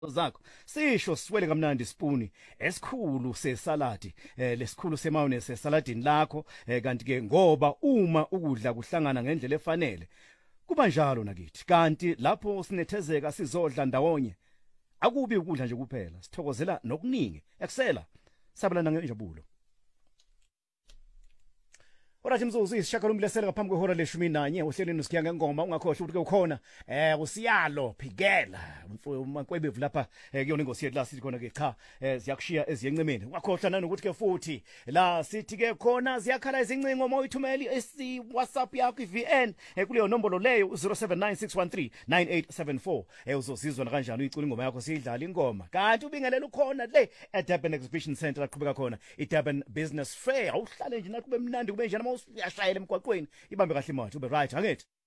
zakho sisho siwele kamnandi isipuni esikhulu sesaladi lesikhulu semayonnaise esaladini lakho kanti ke ngoba uma ukudla kuhlangana ngendlela efanele kuba njalo nakithi kanti lapho sinethezeka sizodla ndawonye akubi ukudla nje kuphela sithokozela nokuningi eksela sabelana ngenjabulo. Orathi mzuzu isishakalombelesela ngaphambi kwehora le-11 ohlelweni sikhiya ngengoma ungakhohlwa ukuthi ke ukhona usiyalo phikela uMankwebevu lapha kuyona ingosi yethu la sithi khona ke cha siyakushiya eziyencemeni ungakhohlwa nanokuthi ke futhi la sithi ke khona ziyakhala izincingo uma uyithumeli WhatsApp yakho iVN kuleyo nombolo leyo 0796139874 uzozizwa kanjani uyicula ingoma yakho siyidlala ingoma kanti ubingelela ukhona le eDurban Exhibition Centre laqhubeka khona iDurban Business Fair awuhlale nje nathi kube mnandi kube njani uma uyashayela emgwaqweni ibambe kahle imali ube right angithi